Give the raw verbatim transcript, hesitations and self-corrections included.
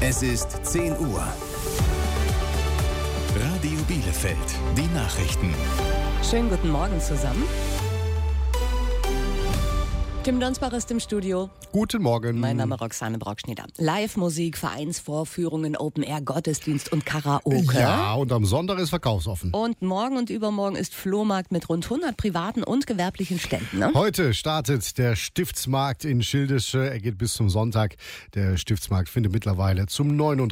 Es ist zehn Uhr. Radio Bielefeld, die Nachrichten. Schönen guten Morgen zusammen. Tim Donsbach ist im Studio. Guten Morgen. Mein Name ist Roxane Brockschneider. Live-Musik, Vereinsvorführungen, Open-Air-Gottesdienst und Karaoke. Ja, und am Sonntag ist verkaufsoffen. Und morgen und übermorgen ist Flohmarkt mit rund hundert privaten und gewerblichen Ständen. Ne? Heute startet der Stiftsmarkt in Schildische. Er geht bis zum Sonntag. Der Stiftsmarkt findet mittlerweile zum neununddreißigsten